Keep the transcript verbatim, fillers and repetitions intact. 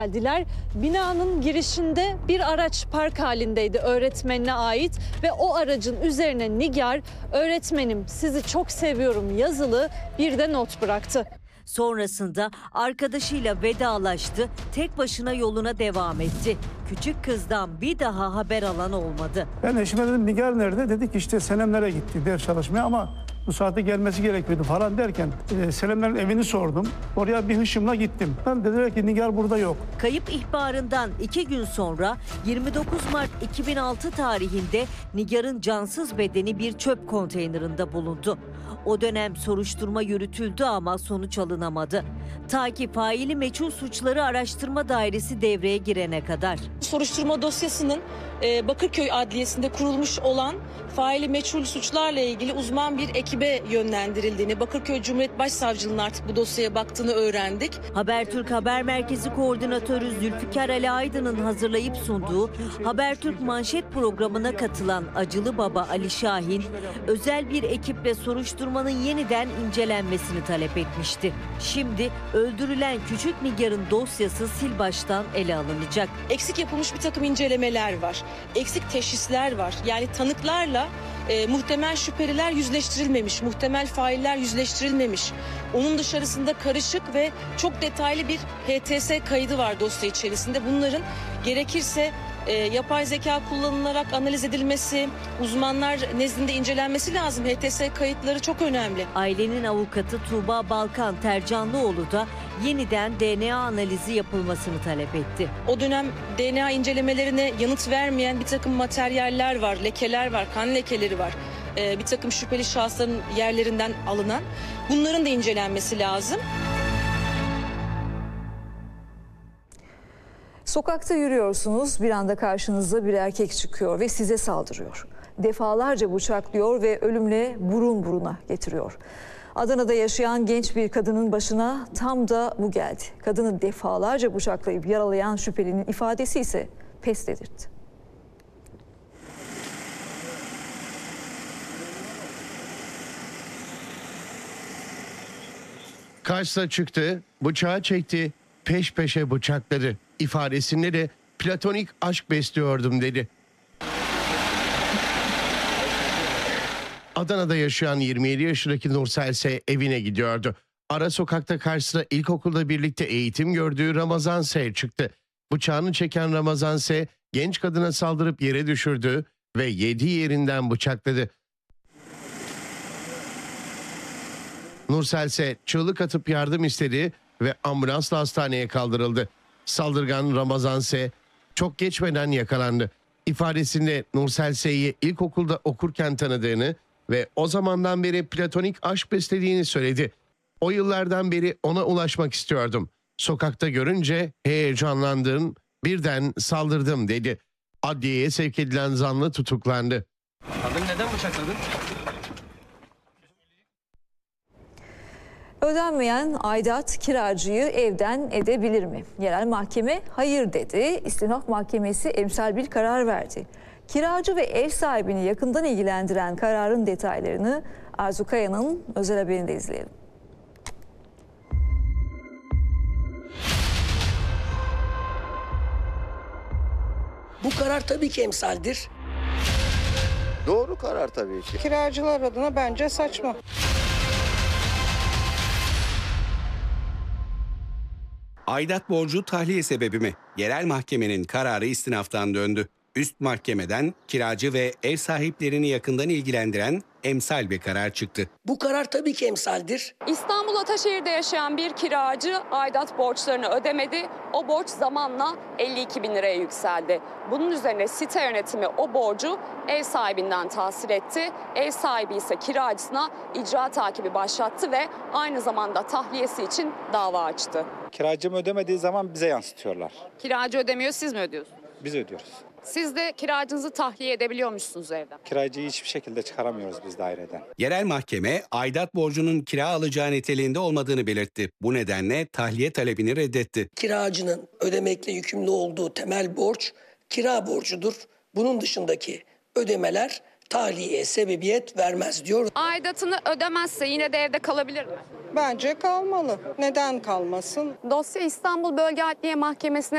Geldiler. Binanın girişinde bir araç park halindeydi öğretmenine ait ve o aracın üzerine Nigar "Öğretmenim sizi çok seviyorum" yazılı bir de not bıraktı. Sonrasında arkadaşıyla vedalaştı, tek başına yoluna devam etti. Küçük kızdan bir daha haber alan olmadı. Ben eşime dedim Nigar nerede? Dedi ki işte Senemler'e gitti ders çalışmaya ama bu saatte gelmesi gerekiyordu falan derken e, Senemler'in evini sordum. Oraya bir hışımla gittim. Ben dediler ki Nigar burada yok. Kayıp ihbarından iki gün sonra yirmi dokuz Mart iki bin altı tarihinde Nigar'ın cansız bedeni bir çöp konteynerinde bulundu. O dönem soruşturma yürütüldü ama sonuç alınamadı. Ta ki faili meçhul suçları araştırma dairesi devreye girene kadar. Soruşturma dosyasının e, Bakırköy Adliyesi'nde kurulmuş olan faili meçhul suçlarla ilgili uzman bir ekibe yönlendirildiğini, Bakırköy Cumhuriyet Başsavcılığı'nın artık bu dosyaya baktığını öğrendik. Habertürk Haber Merkezi Koordinatörü Zülfikar Ali Aydın'ın hazırlayıp sunduğu Habertürk Manşet programına katılan Acılı Baba Ali Şahin, özel bir ekiple soruşturmanın yeniden incelenmesini talep etmişti. Şimdi öldürülen küçük Nigar'ın dosyası sil baştan ele alınacak. Eksik yapılmış bir takım incelemeler var. Eksik teşhisler var. Yani tanıklarla e, muhtemel şüpheliler yüzleştirilmemiş, muhtemel failler yüzleştirilmemiş. Onun dışarısında karışık ve çok detaylı bir H T S kaydı var dosya içerisinde. Bunların gerekirse e, yapay zeka kullanılarak analiz edilmesi, uzmanlar nezdinde incelenmesi lazım. H T S kayıtları çok önemli. Ailenin avukatı Tuğba Balkan Tercanlıoğlu da yeniden D N A analizi yapılmasını talep etti. O dönem D N A incelemelerine yanıt vermeyen bir takım materyaller var, lekeler var, kan lekeleri var. Ee, bir takım şüpheli şahısların yerlerinden alınan. Bunların da incelenmesi lazım. Sokakta yürüyorsunuz, bir anda karşınıza bir erkek çıkıyor ve size saldırıyor. Defalarca bıçaklıyor ve ölümle burun buruna getiriyor. Adana'da yaşayan genç bir kadının başına tam da bu geldi. Kadını defalarca bıçaklayıp yaralayan şüphelinin ifadesi ise pes dedirtti. Karşısına çıktı, bıçağı çekti, peş peşe bıçakladı. İfadesinde de platonik aşk besliyordum dedi. Adana'da yaşayan yirmi yedi yaşındaki Nursel ise evine gidiyordu. Ara sokakta karşısına ilkokulda birlikte eğitim gördüğü Ramazan S çıktı. Bıçağını çeken Ramazan S genç kadına saldırıp yere düşürdü ve yediği yerinden bıçakladı. Nursel ise çığlık atıp yardım istedi ve ambulansla hastaneye kaldırıldı. Saldırgan Ramazan S çok geçmeden yakalandı. İfadesinde Nursel S'yi ilkokulda okurken tanıdığını ve o zamandan beri platonik aşk beslediğini söyledi. O yıllardan beri ona ulaşmak istiyordum. Sokakta görünce heyecanlandım, birden saldırdım dedi. Adliyeye sevk edilen zanlı tutuklandı. Kadın neden bıçakladın? Ödenmeyen aidat kiracıyı evden edebilir mi? Yerel mahkeme hayır dedi. İstinaf Mahkemesi emsal bir karar verdi. Kiracı ve ev sahibini yakından ilgilendiren kararın detaylarını Arzu Kaya'nın özel haberinde izleyelim. Bu karar tabii ki emsaldir. Doğru karar tabii ki. Kiracılar adına bence saçma. Aidat borcu tahliye sebebi mi? Yerel mahkemenin kararı istinaftan döndü. Üst mahkemeden kiracı ve ev sahiplerini yakından ilgilendiren emsal bir karar çıktı. Bu karar tabii ki emsaldir. İstanbul Ataşehir'de yaşayan bir kiracı aidat borçlarını ödemedi. O borç zamanla elli iki bin liraya yükseldi. Bunun üzerine site yönetimi o borcu ev sahibinden tahsil etti. Ev sahibi ise kiracısına icra takibi başlattı ve aynı zamanda tahliyesi için dava açtı. Kiracım ödemediği zaman bize yansıtıyorlar. Kiracı ödemiyor, siz mi ödüyorsunuz? Biz ödüyoruz. Siz de kiracınızı tahliye edebiliyormuşsunuz evden. Kiracıyı hiçbir şekilde çıkaramıyoruz biz daireden. Yerel mahkeme aidat borcunun kira alacağı niteliğinde olmadığını belirtti. Bu nedenle tahliye talebini reddetti. Kiracının ödemekle yükümlü olduğu temel borç kira borcudur. Bunun dışındaki ödemeler tahliyeye sebebiyet vermez diyor. Aidatını ödemezse yine de evde kalabilir mi? Bence kalmalı. Neden kalmasın? Dosya İstanbul Bölge Adliye Mahkemesi'ne